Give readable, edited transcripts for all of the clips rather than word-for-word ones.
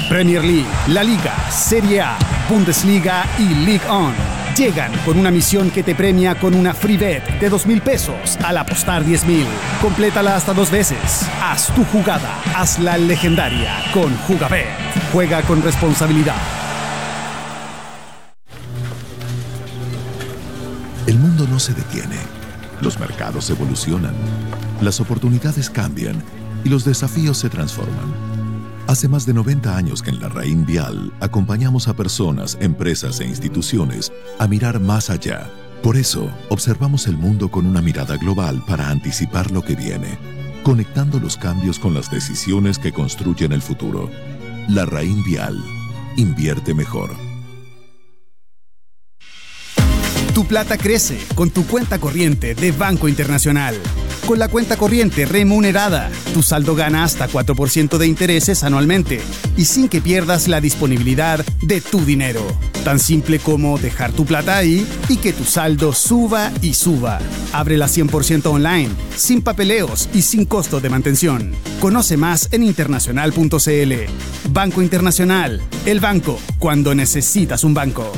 Premier League, La Liga, Serie A, Bundesliga y League On llegan con una misión que te premia con una free bet de 2,000 pesos al apostar 10,000. Complétala hasta 2 veces. Haz tu jugada, hazla legendaria con Jugabet. Juega con responsabilidad. El mundo no se detiene. Los mercados evolucionan. Las oportunidades cambian y los desafíos se transforman. Hace más de 90 años que en Larraín Vial acompañamos a personas, empresas e instituciones a mirar más allá. Por eso, observamos el mundo con una mirada global para anticipar lo que viene, conectando los cambios con las decisiones que construyen el futuro. Larraín Vial. Invierte mejor. Tu plata crece con tu cuenta corriente de Banco Internacional. Con la cuenta corriente remunerada, tu saldo gana hasta 4% de intereses anualmente y sin que pierdas la disponibilidad de tu dinero. Tan simple como dejar tu plata ahí y que tu saldo suba y suba. Ábrela 100% online, sin papeleos y sin costo de mantención. Conoce más en internacional.cl. Banco Internacional, el banco cuando necesitas un banco.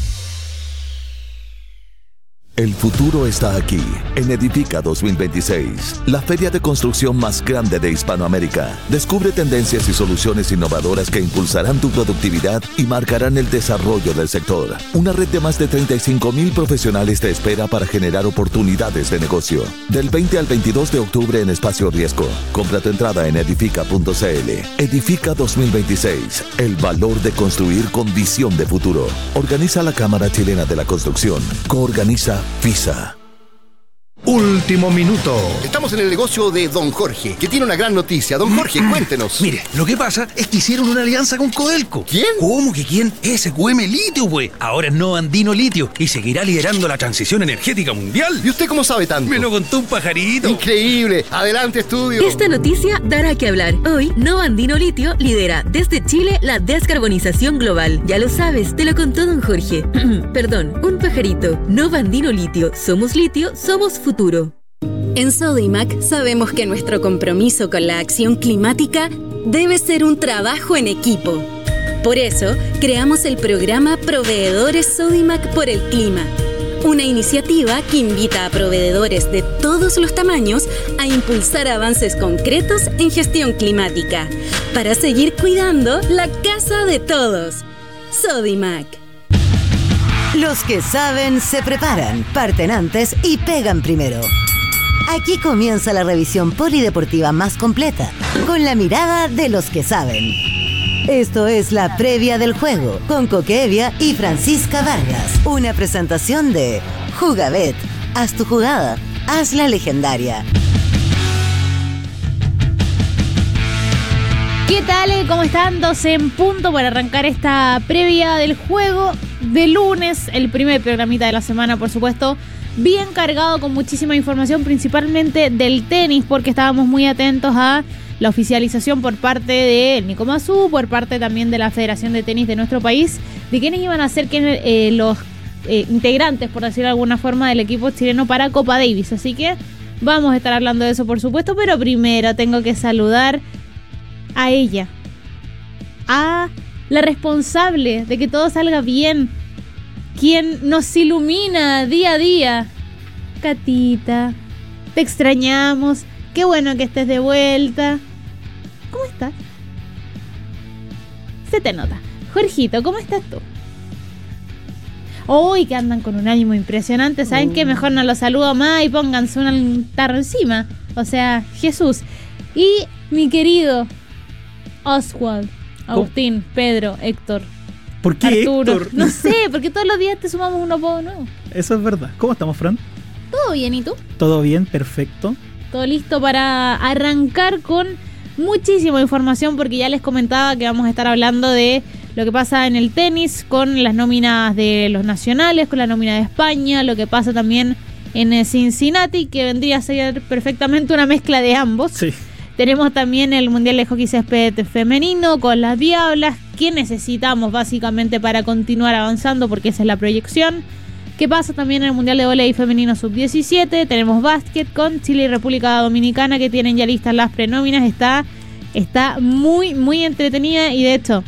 El futuro está aquí, en Edifica 2026, la feria de construcción más grande de Hispanoamérica. Descubre tendencias y soluciones innovadoras que impulsarán tu productividad y marcarán el desarrollo del sector. Una red de más de 35,000 profesionales te espera para generar oportunidades de negocio. Del 20 al 22 de octubre en Espacio Riesgo. Compra tu entrada en edifica.cl. Edifica 2026, el valor de construir con visión de futuro. Organiza la Cámara Chilena de la Construcción. Coorganiza FISA. Último minuto. Estamos en el negocio de Don Jorge, que tiene una gran noticia. Don Jorge, cuéntenos. Mire, lo que pasa es que hicieron una alianza con Codelco. ¿Quién? ¿Cómo que quién? SQM Litio, güey. Ahora es Nova Andino Litio y seguirá liderando la transición energética mundial. ¿Y usted cómo sabe tanto? Me lo contó un pajarito. Increíble. Adelante, estudio. Esta noticia dará que hablar. Hoy, Nova Andino Litio lidera desde Chile la descarbonización global. Ya lo sabes, te lo contó Don Jorge. Perdón, un pajarito. Nova Andino Litio. Somos litio, somos futuro. En Sodimac sabemos que nuestro compromiso con la acción climática debe ser un trabajo en equipo. Por eso, creamos el programa Proveedores Sodimac por el Clima, una iniciativa que invita a proveedores de todos los tamaños a impulsar avances concretos en gestión climática, para seguir cuidando la casa de todos. Sodimac. Los que saben se preparan, parten antes y pegan primero. Aquí comienza la revisión polideportiva más completa, con la mirada de los que saben. Esto es la previa del juego, con Coque Evia y Francisca Vargas. Una presentación de Jugabet. Haz tu jugada, hazla legendaria. ¿Qué tal? ¿Cómo están? 12 en punto para arrancar esta previa del juego de lunes, el primer programita de la semana, por supuesto, bien cargado con muchísima información, principalmente del tenis, porque estábamos muy atentos a la oficialización por parte de Nico Mazú, por parte también de la Federación de Tenis de nuestro país, de quiénes iban a ser los integrantes, por decirlo de alguna forma, del equipo chileno para Copa Davis. Así que vamos a estar hablando de eso, por supuesto, pero primero tengo que saludar a ella, a la responsable de que todo salga bien, quien nos ilumina día a día. Catita, te extrañamos, qué bueno que estés de vuelta. ¿Cómo estás? Se te nota. Jorgito, ¿cómo estás tú? Hoy que andan con un ánimo impresionante, ¿saben qué? Mejor no los saludo más y pónganse un tarro encima. O sea, Jesús. Y mi querido Oswald, Agustín, Pedro, Héctor. ¿Por qué Arturo? Héctor? No sé, porque todos los días te sumamos un apodo nuevo. Eso es verdad. ¿Cómo estamos, Fran? ¿Todo bien? ¿Y tú? Todo bien, perfecto. Todo listo para arrancar con muchísima información, porque ya les comentaba que vamos a estar hablando de lo que pasa en el tenis, con las nóminas de los nacionales, con la nómina de España, lo que pasa también en Cincinnati, que vendría a ser perfectamente una mezcla de ambos. Sí. Tenemos también el Mundial de Hockey Césped femenino con las Diablas, que necesitamos básicamente para continuar avanzando, porque esa es la proyección. ¿Qué pasa también en el Mundial de Voleibol Femenino Sub-17? Tenemos básquet con Chile y República Dominicana, que tienen ya listas las prenóminas. Está muy, muy entretenida, y de hecho